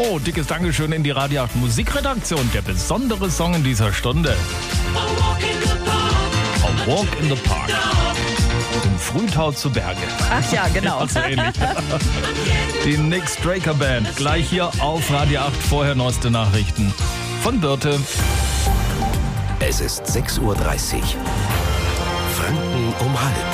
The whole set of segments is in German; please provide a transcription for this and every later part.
Oh, dickes Dankeschön in die Radio 8 Musikredaktion. Der besondere Song in dieser Stunde. A Walk in the Park. Im Frühtau zu Berge. Ach ja, genau. Also ähnlich. Die Nick Straker Band. Gleich hier auf Radio 8. Vorher neueste Nachrichten von Birte. Es ist 6:30 Uhr. Franken um halb.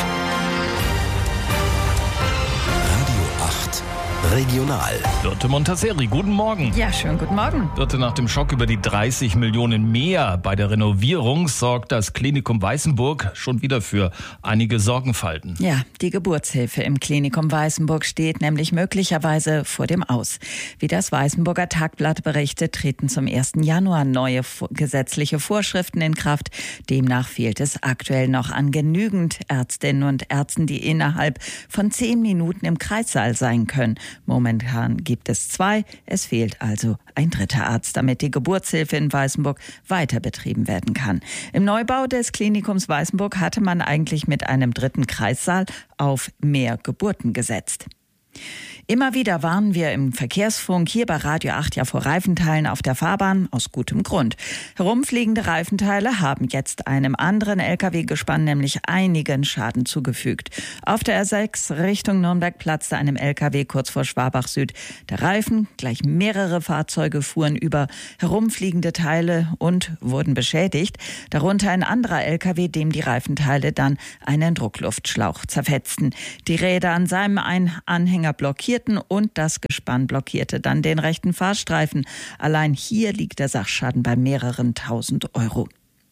Radio 8 Regional. Birte Montasseri, guten Morgen. Ja, schönen guten Morgen. Birte, nach dem Schock über die 30 Millionen mehr bei der Renovierung sorgt das Klinikum Weißenburg schon wieder für einige Sorgenfalten. Ja, die Geburtshilfe im Klinikum Weißenburg steht nämlich möglicherweise vor dem Aus. Wie das Weißenburger Tagblatt berichtet, treten zum 1. Januar neue gesetzliche Vorschriften in Kraft. Demnach fehlt es aktuell noch an genügend Ärztinnen und Ärzten, die innerhalb von 10 Minuten im Kreissaal sein können. Momentan gibt es 2, es fehlt also ein 3. Arzt, damit die Geburtshilfe in Weißenburg weiter betrieben werden kann. Im Neubau des Klinikums Weißenburg hatte man eigentlich mit einem 3. Kreissaal auf mehr Geburten gesetzt. Immer wieder warnen wir im Verkehrsfunk hier bei Radio 8 ja vor Reifenteilen auf der Fahrbahn, aus gutem Grund. Herumfliegende Reifenteile haben jetzt einem anderen LKW-Gespann nämlich einigen Schaden zugefügt. Auf der R6 Richtung Nürnberg platzte einem LKW kurz vor Schwabach Süd der Reifen. Gleich mehrere Fahrzeuge fuhren über herumfliegende Teile und wurden beschädigt. Darunter ein anderer LKW, dem die Reifenteile dann einen Druckluftschlauch zerfetzten. Die Räder an seinem Anhänger blockierten und das Gespann blockierte dann den rechten Fahrstreifen. Allein hier liegt der Sachschaden bei mehreren 1.000 Euro.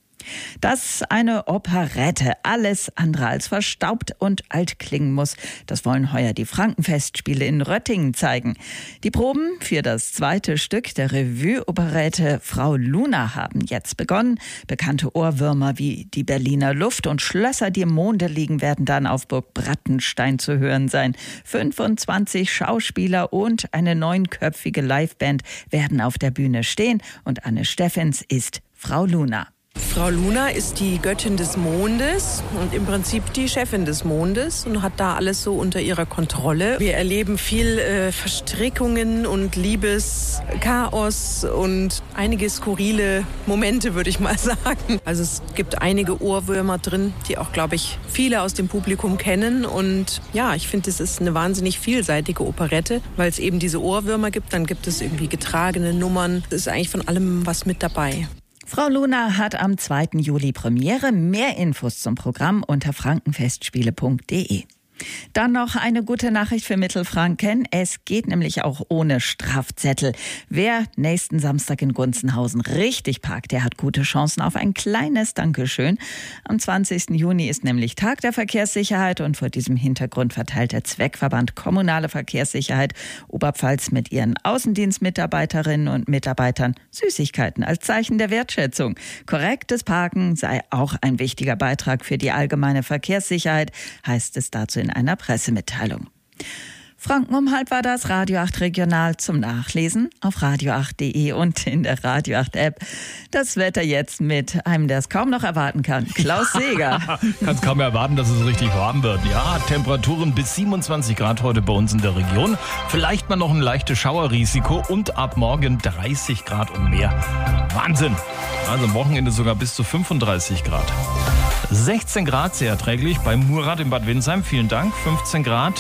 Dass eine Operette alles andere als verstaubt und alt klingen muss, das wollen heuer die Frankenfestspiele in Röttingen zeigen. Die Proben für das 2. Stück der Revue-Operette Frau Luna haben jetzt begonnen. Bekannte Ohrwürmer wie die Berliner Luft und Schlösser, die im Monde liegen, werden dann auf Burg Brattenstein zu hören sein. 25 Schauspieler und eine 9-köpfige Liveband werden auf der Bühne stehen und Anne Steffens ist Frau Luna. Frau Luna ist die Göttin des Mondes und im Prinzip die Chefin des Mondes und hat da alles so unter ihrer Kontrolle. Wir erleben viel Verstrickungen und Liebeschaos und einige skurrile Momente, würde ich mal sagen. Also es gibt einige Ohrwürmer drin, die auch, glaube ich, viele aus dem Publikum kennen. Und ja, ich finde, es ist eine wahnsinnig vielseitige Operette, weil es eben diese Ohrwürmer gibt. Dann gibt es irgendwie getragene Nummern. Es ist eigentlich von allem was mit dabei. Frau Luna hat am 2. Juli Premiere. Mehr Infos zum Programm unter frankenfestspiele.de. Dann noch eine gute Nachricht für Mittelfranken. Es geht nämlich auch ohne Strafzettel. Wer nächsten Samstag in Gunzenhausen richtig parkt, der hat gute Chancen auf ein kleines Dankeschön. Am 20. Juni ist nämlich Tag der Verkehrssicherheit und vor diesem Hintergrund verteilt der Zweckverband Kommunale Verkehrssicherheit Oberpfalz mit ihren Außendienstmitarbeiterinnen und Mitarbeitern Süßigkeiten als Zeichen der Wertschätzung. Korrektes Parken sei auch ein wichtiger Beitrag für die allgemeine Verkehrssicherheit, heißt es dazu in einer Pressemitteilung. Franken um halb war das Radio 8 Regional zum Nachlesen auf radio8.de und in der Radio 8 App. Das Wetter jetzt mit einem, der es kaum noch erwarten kann, Klaus Seeger. Kannst kaum erwarten, dass es richtig warm wird. Ja, Temperaturen bis 27 Grad heute bei uns in der Region. Vielleicht mal noch ein leichtes Schauerrisiko und ab morgen 30 Grad und mehr. Wahnsinn! Also am Wochenende sogar bis zu 35 Grad. 16 Grad sehr erträglich bei Murat in Bad Windsheim. Vielen Dank. 15 Grad.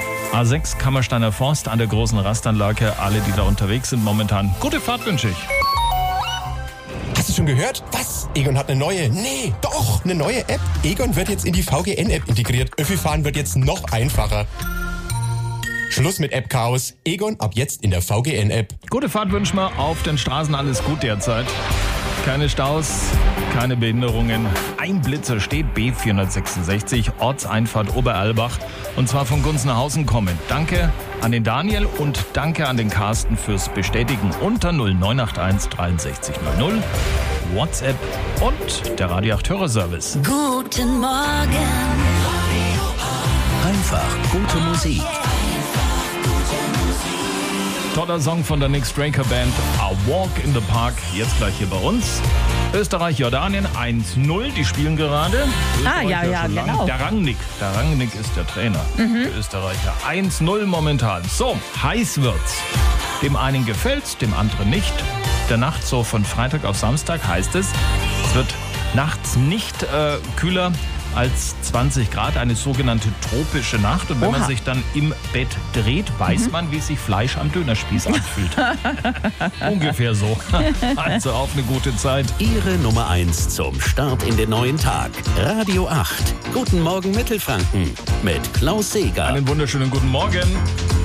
A6 Kammersteiner Forst an der großen Rastanlage. Alle, die da unterwegs sind momentan. Gute Fahrt wünsche ich. Hast du schon gehört? Was? Egon hat eine neue? Nee, doch, eine neue App. Egon wird jetzt in die VGN-App integriert. Öffi-Fahren wird jetzt noch einfacher. Schluss mit App-Chaos. Egon ab jetzt in der VGN-App. Gute Fahrt wünschen wir. Auf den Straßen alles gut derzeit. Keine Staus, keine Behinderungen. Ein Blitzer steht B466, Ortseinfahrt Oberalbach. Und zwar von Gunzenhausen kommen. Danke an den Daniel und danke an den Carsten fürs Bestätigen unter 0981 63 00. WhatsApp und der Radio 8 Hörerservice. Guten Morgen. Einfach gute Musik. Toller Song von der Nick Straker Band, A Walk in the Park, jetzt gleich hier bei uns. Österreich-Jordanien 1-0, die spielen gerade. Ja, genau. Der Rangnick ist der Trainer. Der Österreicher. 1-0 momentan. So, heiß wird's. Dem einen gefällt's, dem anderen nicht. Der Nacht so von Freitag auf Samstag heißt es wird nachts nicht kühler als 20 Grad, eine sogenannte tropische Nacht. Und wenn man sich dann im Bett dreht, weiß man, wie sich Fleisch am Dönerspieß anfühlt. Ungefähr so. Also auf eine gute Zeit. Ihre Nummer 1 zum Start in den neuen Tag. Radio 8. Guten Morgen Mittelfranken mit Klaus Seeger. Einen wunderschönen guten Morgen.